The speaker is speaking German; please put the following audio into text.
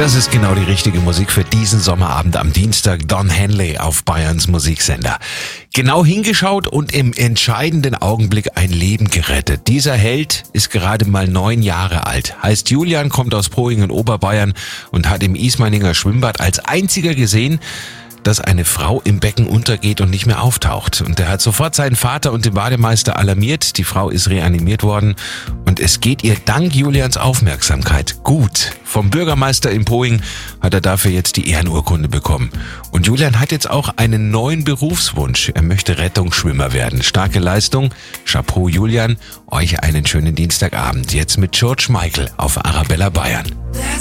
Das ist genau die richtige Musik für diesen Sommerabend am Dienstag. Don Henley auf Bayerns Musiksender. Genau hingeschaut und im entscheidenden Augenblick ein Leben gerettet. Dieser Held ist gerade mal 9 Jahre alt. Heißt Julian, kommt aus Poing in Oberbayern und hat im Ismaninger Schwimmbad als einziger gesehen, dass eine Frau im Becken untergeht und nicht mehr auftaucht. Und er hat sofort seinen Vater und den Bademeister alarmiert. Die Frau ist reanimiert worden und es geht ihr dank Julians Aufmerksamkeit gut. Vom Bürgermeister in Poing hat er dafür jetzt die Ehrenurkunde bekommen. Und Julian hat jetzt auch einen neuen Berufswunsch. Er möchte Rettungsschwimmer werden. Starke Leistung. Chapeau Julian. Euch einen schönen Dienstagabend. Jetzt mit George Michael auf Arabella Bayern.